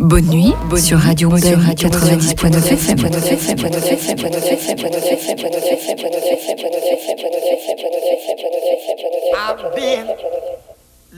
Bonne nuit sur Radio Modem 90.9 FM. I've been